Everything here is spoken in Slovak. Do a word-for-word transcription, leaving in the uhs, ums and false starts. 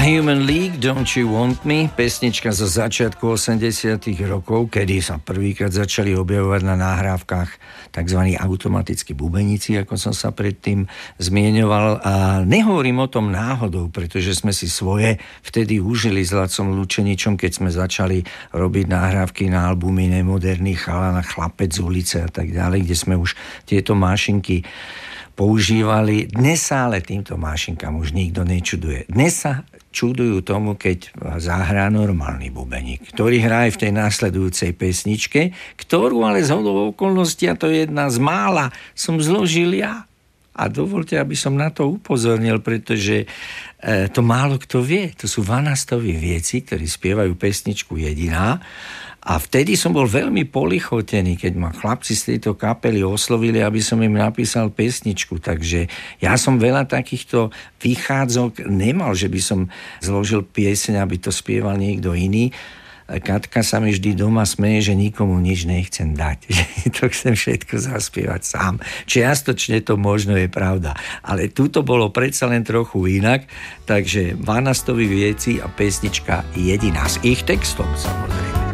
Human League, Don't You Want Me, pesnička zo začiatku osemdesiatych rokov, kedy sa prvýkrát začali objavovať na nahrávkach tzv. Automatickí bubenici, ako som sa predtým zmieňoval. A nehovorím o tom náhodou, pretože sme si svoje vtedy užili s Lacom Lučeničom, keď sme začali robiť nahrávky na albumy Nemoderný chalan, Chlapec z ulice a tak ďalej, kde sme už tieto mášinky používali. Dnes sa ale týmto mášinkám už nikto nečuduje. Dnes sa čudujú tomu, keď zahrá normálny bubeník, ktorý hrá aj v tej následujúcej pesničke, ktorú ale z hodou okolností, a to je jedna z mála, som zložil ja. A dovolte, aby som na to upozornil, pretože e, to málo kto vie. To sú Vanastovi Vieci, ktorí spievajú pesničku Jediná. A vtedy som bol veľmi polichotený, keď ma chlapci z tejto kapely oslovili, aby som im napísal pesničku. Takže ja som veľa takýchto vychádzok nemal, že by som zložil pieseň, aby to spieval niekto iný. Katka sa mi vždy doma smeje, že nikomu nič nechcem dať. To chcem všetko zaspievať sám. Čiastočne to možno je pravda. Ale tuto bolo predsa len trochu inak. Takže Vanastovi Vieci a pesnička Jediná s ich textom, samozrejme.